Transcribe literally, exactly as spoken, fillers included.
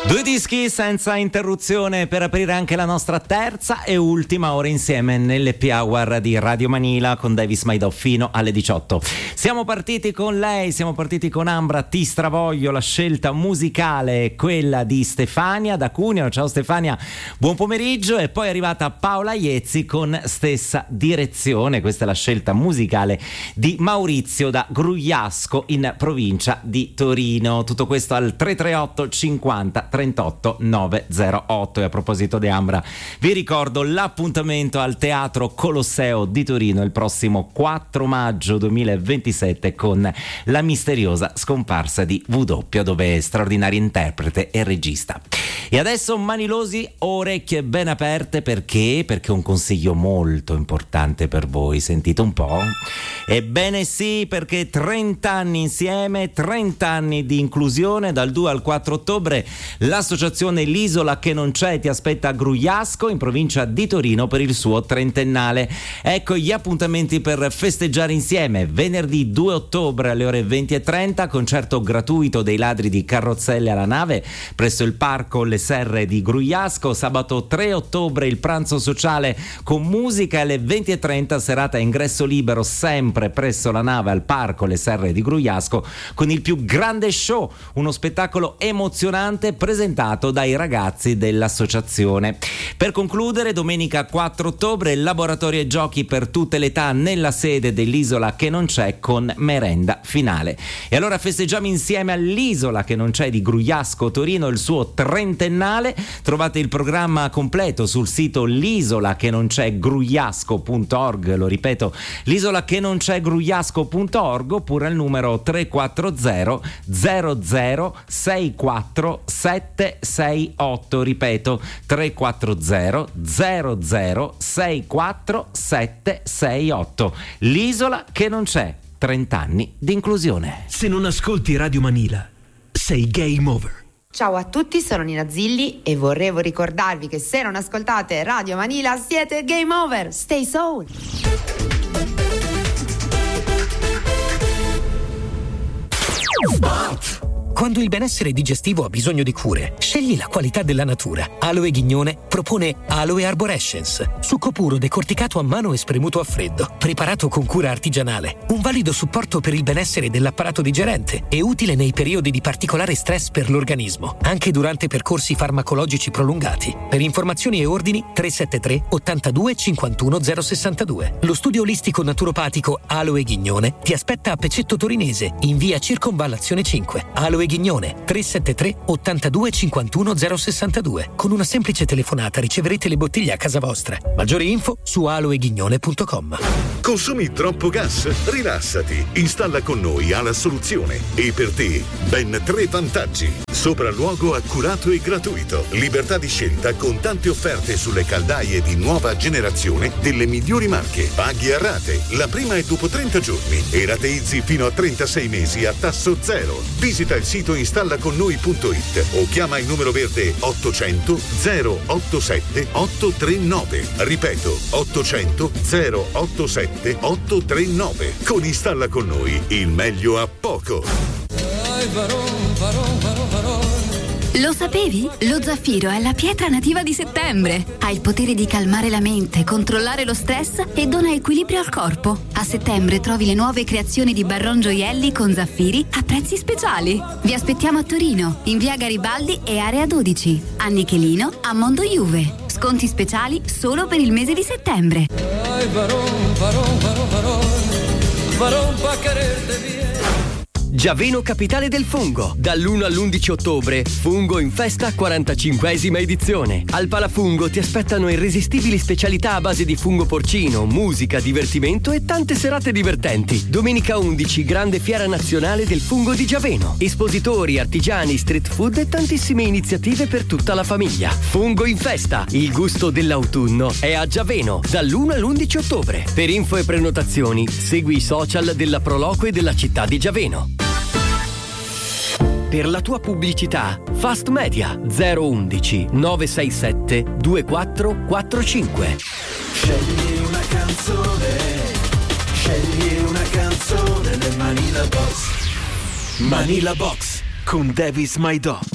Due dischi senza interruzione per aprire anche la nostra terza e ultima ora insieme nell'Happy Hour di Radio Manila con Davis Maidò fino alle diciotto. Siamo partiti con lei, siamo partiti con Ambra, Ti stravoglio, la scelta musicale è quella di Stefania da Cuneo. Ciao Stefania, buon pomeriggio. E poi è arrivata Paola Iezzi con Stessa direzione, questa è la scelta musicale di Maurizio da Grugliasco in provincia di Torino. Tutto questo al tre tre otto cinquanta trentotto novecentotto. E a proposito di Ambra, vi ricordo l'appuntamento al Teatro Colosseo di Torino il prossimo quattro maggio duemilaventisette con La misteriosa scomparsa di W, dove è straordinario interprete e regista. E adesso Manilosi, orecchie ben aperte, perché? Perché un consiglio molto importante per voi, sentite un po'? Ebbene sì, perché trenta anni insieme, trenta anni di inclusione. Dal due al quattro ottobre l'associazione L'Isola che non c'è ti aspetta a Grugliasco in provincia di Torino per il suo trentennale. Ecco gli appuntamenti per festeggiare insieme: venerdì due ottobre alle ore venti e trenta concerto gratuito dei Ladri di Carrozzelle alla Nave presso il parco Le Serre di Grugliasco. Sabato tre ottobre il pranzo sociale con musica alle venti e trenta, serata a ingresso libero sempre presso la Nave al parco Le Serre di Grugliasco con il più grande show, uno spettacolo emozionante presentato dai ragazzi dell'associazione. Per concludere, domenica quattro ottobre laboratorio e giochi per tutte le età nella sede dell'Isola che non c'è con merenda finale. E allora festeggiamo insieme all'Isola che non c'è di Grugliasco Torino il suo trentennale. Trovate il programma completo sul sito l'isola che non c'è grugliasco punto org, lo ripeto, l'isola che non c'è grugliasco punto org, oppure al numero tre quattro zero zero zero sei quattro sette sei otto, ripeto tre quattro zero zero zero sei quattro sette sei otto. L'isola che non c'è, trenta anni di inclusione. Se non ascolti Radio Manila, sei game over. Ciao a tutti, sono Nina Zilli e vorrevo ricordarvi che se non ascoltate Radio Manila siete game over. Stay soul. Quando il benessere digestivo ha bisogno di cure, scegli la qualità della natura. Aloe Ghignone propone Aloe Arborescence, succo puro decorticato a mano e spremuto a freddo, preparato con cura artigianale, un valido supporto per il benessere dell'apparato digerente e utile nei periodi di particolare stress per l'organismo, anche durante percorsi farmacologici prolungati. Per informazioni e ordini tre sette tre ottantadue cinquantuno zero sessantadue. Lo studio olistico naturopatico Aloe Ghignone ti aspetta a Pecetto Torinese, in via Circonvallazione cinque. Aloe Ghignone tre sette tre ottantadue cinquantuno zero sessantadue. Con una semplice telefonata riceverete le bottiglie a casa vostra. Maggiori info su aloeghignone punto com. Consumi troppo gas? Rilassati. Installa con noi ha la soluzione. E per te ben tre vantaggi. Sopralluogo accurato e gratuito. Libertà di scelta con tante offerte sulle caldaie di nuova generazione delle migliori marche. Paghi a rate. La prima è dopo trenta giorni e rateizzi fino a trentasei mesi a tasso zero. Visita il sito installa con noi punto it o chiama il numero verde ottocento zero ottantasette ottocentonovantanove. Ripeto, ottocento zero ottantasette ottocentonovantanove. Con Installa con noi il meglio a poco. Lo sapevi? Lo zaffiro è la pietra nativa di settembre. Ha il potere di calmare la mente, controllare lo stress e dona equilibrio al corpo. A settembre trovi le nuove creazioni di Barron Gioielli con zaffiri a prezzi speciali. Vi aspettiamo a Torino, in via Garibaldi e area dodici. A Nichelino, a Mondo Juve. Sconti speciali solo per il mese di settembre. Giaveno capitale del fungo. Dall'uno all'undici ottobre, Fungo in festa quarantacinquesima edizione. Al Palafungo ti aspettano irresistibili specialità a base di fungo porcino, musica, divertimento e tante serate divertenti. Domenica undici, grande fiera nazionale del fungo di Giaveno. Espositori, artigiani, street food e tantissime iniziative per tutta la famiglia. Fungo in festa. Il gusto dell'autunno è a Giaveno. Dall'uno all'undici ottobre. Per info e prenotazioni, segui i social della Proloco e della città di Giaveno. Per la tua pubblicità, Fast Media zero undici nove sei sette due quattro quattro cinque. Scegli una canzone, scegli una canzone nel Manila Box. Manila Box con Davis Maidò.